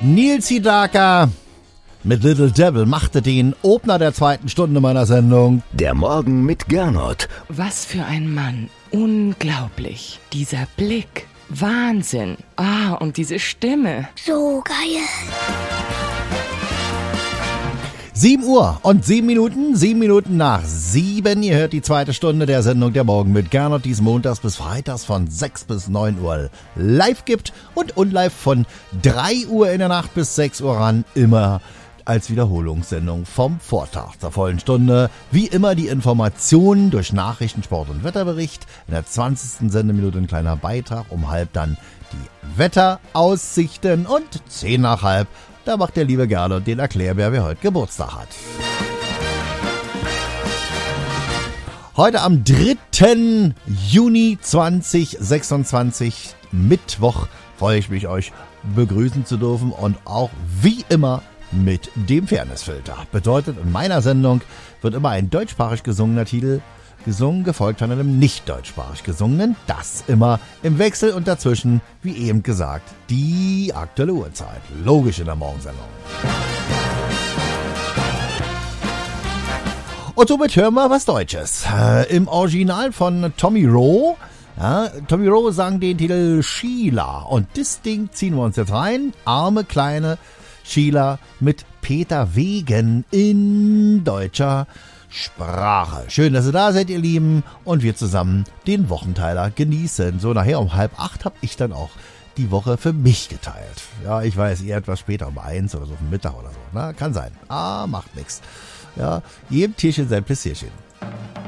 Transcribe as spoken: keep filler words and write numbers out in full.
Nils Hidaka mit Little Devil machte den Opener der zweiten Stunde meiner Sendung. Der Morgen mit Gernot. Was für ein Mann. Unglaublich. Dieser Blick. Wahnsinn. Ah, und diese Stimme. So geil. sieben Uhr und sieben Minuten, sieben Minuten nach sieben. Ihr hört die zweite Stunde der Sendung Der Morgen mit Gernot, die es montags bis freitags von sechs bis neun Uhr live gibt und unlive von drei Uhr in der Nacht bis sechs Uhr ran, immer als Wiederholungssendung vom Vortag zur vollen Stunde. Wie immer die Informationen durch Nachrichten, Sport und Wetterbericht. In der zwanzigsten Sendeminute ein kleiner Beitrag, um halb dann die Wetteraussichten und zehn nach halb. Da macht der liebe Gernot den Erklärbär, wer heute Geburtstag hat. Heute am dritten Juni zweitausendsechsundzwanzig, Mittwoch, freue ich mich, euch begrüßen zu dürfen und auch wie immer mit dem Fairnessfilter. Bedeutet, in meiner Sendung wird immer ein deutschsprachig gesungener Titel gesungen, gefolgt von einem nicht deutschsprachig gesungenen. Das immer im Wechsel und dazwischen, wie eben gesagt, die aktuelle Uhrzeit. Logisch in der Morgensendung. Und somit hören wir was Deutsches. Äh, Im Original von Tommy Rowe. Ja, Tommy Rowe sang den Titel Sheila. Und das Ding ziehen wir uns jetzt rein. Arme, kleine Sheila mit Peter Wegen in deutscher Sprache. Schön, dass ihr da seid, ihr Lieben, und wir zusammen den Wochenteiler genießen. So, nachher um halb acht habe ich dann auch die Woche für mich geteilt. Ja, ich weiß, ihr etwas später, um eins oder so, um Mittag oder so. Na, kann sein. Ah, macht nix. Ja, jedem Tierchen sein Pläsierchen.